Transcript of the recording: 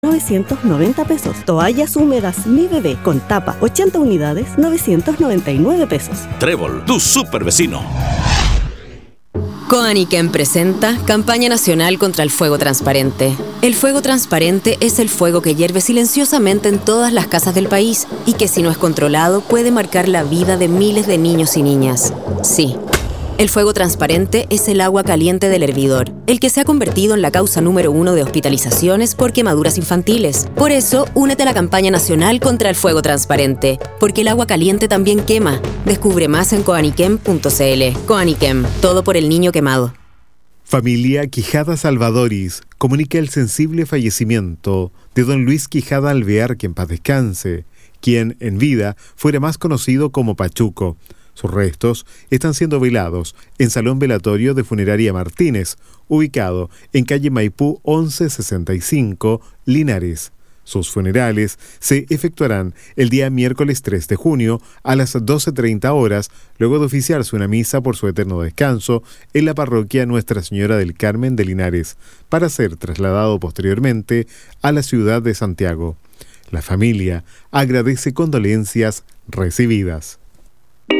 990 pesos. Toallas húmedas Mi Bebé con tapa 80 unidades, 999 pesos. Trébol, tu super vecino. Coaniquem presenta Campaña Nacional contra el Fuego Transparente. El fuego transparente es el fuego que hierve silenciosamente en todas las casas del país y que, si no es controlado, puede marcar la vida de miles de niños y niñas. Sí. El fuego transparente es el agua caliente del hervidor, el que se ha convertido en la causa número 1 de hospitalizaciones por quemaduras infantiles. Por eso, únete a la campaña nacional contra el fuego transparente, porque el agua caliente también quema. Descubre más en coaniquem.cl. Coaniquem, todo por el niño quemado. Familia Quijada Salvadoris comunica el sensible fallecimiento de don Luis Quijada Alvear, que en paz descanse, quien en vida fuera más conocido como Pachuco. Sus restos están siendo velados en Salón Velatorio de Funeraria Martínez, ubicado en calle Maipú 1165, Linares. Sus funerales se efectuarán el día miércoles 3 de junio a las 12:30 horas, luego de oficiarse una misa por su eterno descanso en la parroquia Nuestra Señora del Carmen de Linares, para ser trasladado posteriormente a la ciudad de Santiago. La familia agradece condolencias recibidas.